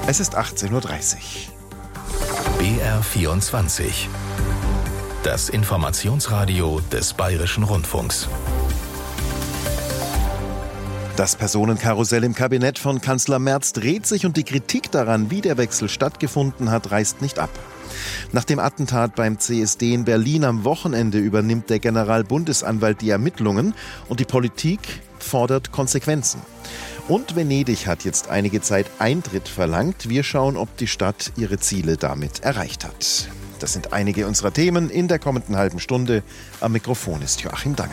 Es ist 18:30 Uhr. BR24. Das Informationsradio des Bayerischen Rundfunks. Das Personenkarussell im Kabinett von Kanzler Merz dreht sich und die Kritik daran, wie der Wechsel stattgefunden hat, reißt nicht ab. Nach dem Attentat beim CSD in Berlin am Wochenende übernimmt der Generalbundesanwalt die Ermittlungen und die Politik fordert Konsequenzen. Und Venedig hat jetzt einige Zeit Eintritt verlangt. Wir schauen, ob die Stadt ihre Ziele damit erreicht hat. Das sind einige unserer Themen in der kommenden halben Stunde. Am Mikrofon ist Joachim Dangel.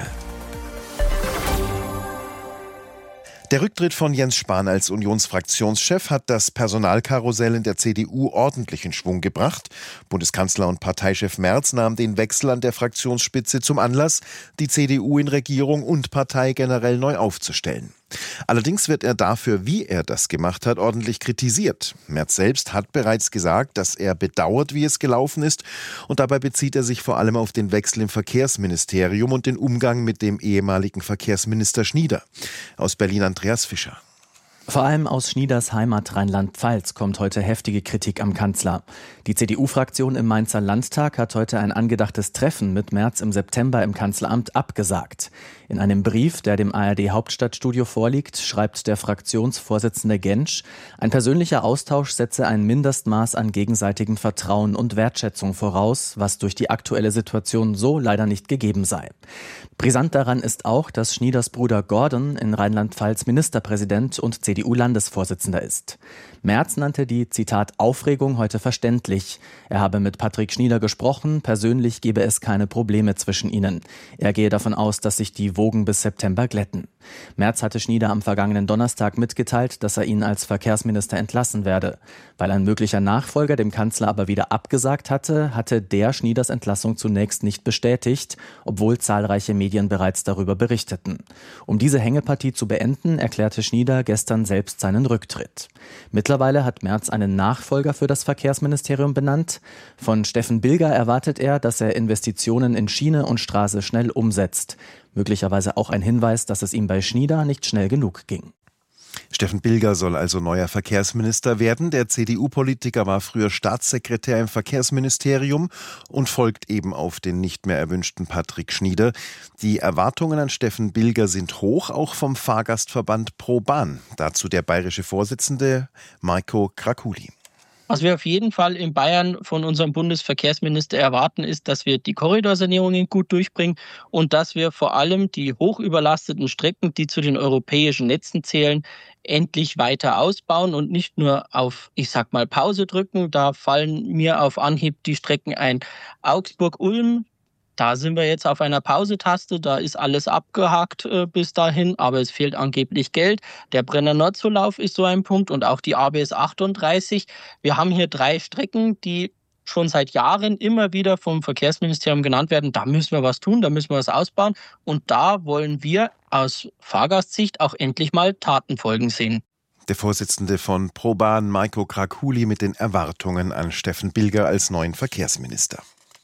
Der Rücktritt von Jens Spahn als Unionsfraktionschef hat das Personalkarussell in der CDU ordentlich in Schwung gebracht. Bundeskanzler und Parteichef Merz nahm den Wechsel an der Fraktionsspitze zum Anlass, die CDU in Regierung und Partei generell neu aufzustellen. Allerdings wird er dafür, wie er das gemacht hat, ordentlich kritisiert. Merz selbst hat bereits gesagt, dass er bedauert, wie es gelaufen ist, und dabei bezieht er sich vor allem auf den Wechsel im Verkehrsministerium und den Umgang mit dem ehemaligen Verkehrsminister Schnieder. Aus Berlin Andreas Fischer. Vor allem aus Schnieders Heimat Rheinland-Pfalz kommt heute heftige Kritik am Kanzler. Die CDU-Fraktion im Mainzer Landtag hat heute ein angedachtes Treffen mit Merz im September im Kanzleramt abgesagt. In einem Brief, der dem ARD-Hauptstadtstudio vorliegt, schreibt der Fraktionsvorsitzende Gentsch, ein persönlicher Austausch setze ein Mindestmaß an gegenseitigem Vertrauen und Wertschätzung voraus, was durch die aktuelle Situation so leider nicht gegeben sei. Brisant daran ist auch, dass Schnieders Bruder Gordon in Rheinland-Pfalz Ministerpräsident und CDU-Landesvorsitzender ist. Merz nannte die, Zitat, Aufregung heute verständlich. Er habe mit Patrick Schnieder gesprochen, persönlich gebe es keine Probleme zwischen ihnen. Er gehe davon aus, dass sich die Wogen bis September glätten. Merz hatte Schnieder am vergangenen Donnerstag mitgeteilt, dass er ihn als Verkehrsminister entlassen werde. Weil ein möglicher Nachfolger dem Kanzler aber wieder abgesagt hatte, hatte der Schnieders Entlassung zunächst nicht bestätigt, obwohl zahlreiche Medien bereits darüber berichteten. Um diese Hängepartie zu beenden, erklärte Schnieder gestern selbst seinen Rücktritt. Mittlerweile hat Merz einen Nachfolger für das Verkehrsministerium benannt. Von Steffen Bilger erwartet er, dass er Investitionen in Schiene und Straße schnell umsetzt. Möglicherweise auch ein Hinweis, dass es ihm bei Schnieder nicht schnell genug ging. Steffen Bilger soll also neuer Verkehrsminister werden. Der CDU-Politiker war früher Staatssekretär im Verkehrsministerium und folgt eben auf den nicht mehr erwünschten Patrick Schnieder. Die Erwartungen an Steffen Bilger sind hoch, auch vom Fahrgastverband ProBahn. Dazu der bayerische Vorsitzende Marco Krakuli. Was wir auf jeden Fall in Bayern von unserem Bundesverkehrsminister erwarten, ist, dass wir die Korridorsanierungen gut durchbringen und dass wir vor allem die hochüberlasteten Strecken, die zu den europäischen Netzen zählen, endlich weiter ausbauen und nicht nur auf, Pause drücken. Da fallen mir auf Anhieb die Strecken ein. Augsburg-Ulm. Da sind wir jetzt auf einer Pausetaste, da ist alles abgehakt bis dahin, aber es fehlt angeblich Geld. Der Brenner-Nord-Zulauf ist so ein Punkt und auch die ABS 38. Wir haben hier 3 Strecken, die schon seit Jahren immer wieder vom Verkehrsministerium genannt werden. Da müssen wir was tun, da müssen wir was ausbauen und da wollen wir aus Fahrgastsicht auch endlich mal Tatenfolgen sehen. Der Vorsitzende von ProBahn, Marco Krakuli, mit den Erwartungen an Steffen Bilger als neuen Verkehrsminister.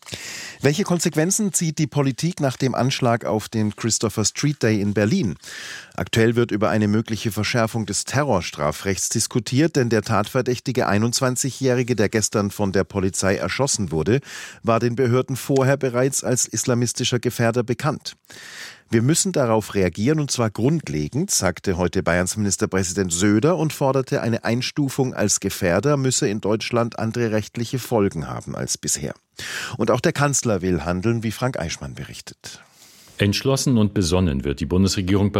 Welche Konsequenzen zieht die Politik nach dem Anschlag auf den Christopher Street Day in Berlin? Aktuell wird über eine mögliche Verschärfung des Terrorstrafrechts diskutiert, denn der tatverdächtige 21-Jährige, der gestern von der Polizei erschossen wurde, war den Behörden vorher bereits als islamistischer Gefährder bekannt. Wir müssen darauf reagieren, und zwar grundlegend, sagte heute Bayerns Ministerpräsident Söder und forderte, eine Einstufung als Gefährder müsse in Deutschland andere rechtliche Folgen haben als bisher. Und auch der Kanzler will handeln, wie Frank Eichmann berichtet. Entschlossen und besonnen wird die Bundesregierung